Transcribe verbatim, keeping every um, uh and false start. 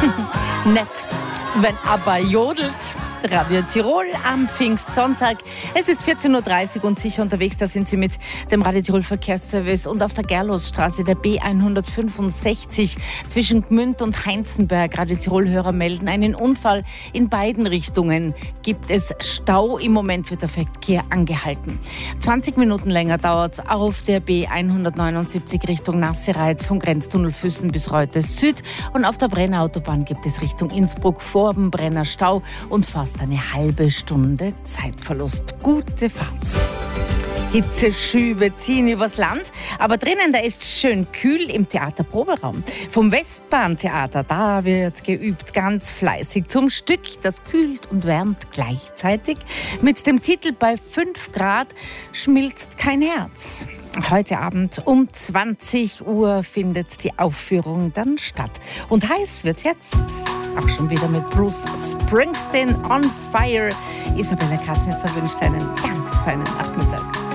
Nett, wenn aber jodelt. Radio Tirol am Pfingstsonntag. Es ist vierzehn Uhr dreißig und sicher unterwegs. Da sind Sie mit dem Radio Tirol Verkehrsservice und auf der Gerlosstraße, der B hundertfünfundsechzig zwischen Gmünd und Heinzenberg. Radio Tirol-Hörer melden einen Unfall. In beiden Richtungen gibt es Stau. Im Moment wird der Verkehr angehalten. zwanzig Minuten länger dauert es auf der B hundertneunundsiebzig Richtung Nassereit vom Grenztunnel Füssen bis Reutes Süd. Und auf der Brenner Autobahn gibt es Richtung Innsbruck vor dem Brenner Stau und fast eine halbe Stunde Zeitverlust. Gute Fahrt. Hitzeschübe ziehen übers Land, aber drinnen, da ist schön kühl im Theaterproberaum. Vom Westbahntheater, da wird geübt, ganz fleißig zum Stück, das kühlt und wärmt gleichzeitig. Mit dem Titel Bei fünf Grad schmilzt kein Herz. Heute Abend um zwanzig Uhr findet die Aufführung dann statt. Und heiß wird's jetzt. Auch schon wieder mit Bruce Springsteen on Fire. Isabella Krassnitzer wünscht einen ganz feinen Nachmittag.